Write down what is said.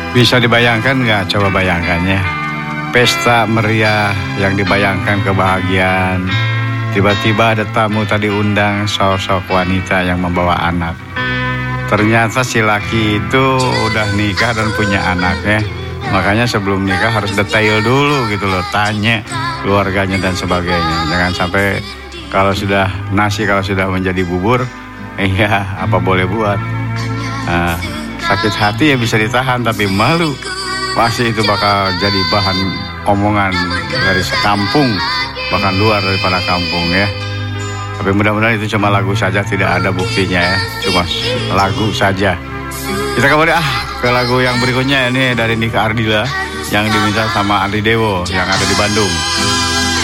Bisa dibayangkan nggak? Coba bayangkannya. Pesta meriah yang dibayangkan kebahagiaan. Tiba-tiba ada tamu tadi undang sosok wanita yang membawa anak. Ternyata si laki itu udah nikah dan punya anak ya. Makanya sebelum nikah harus detail dulu gitu loh. Tanya keluarganya dan sebagainya. Jangan sampai kalau sudah menjadi bubur, iya apa boleh buat. Sakit hati ya bisa ditahan, tapi malu pasti itu bakal jadi bahan omongan dari sekampung, bahkan luar daripada kampung ya. Tapi mudah-mudahan itu cuma lagu saja, tidak ada buktinya ya, cuma lagu saja. Kita kembali ke lagu yang berikutnya, ini dari Nika Ardila yang diminta sama Andi Dewo yang ada di Bandung.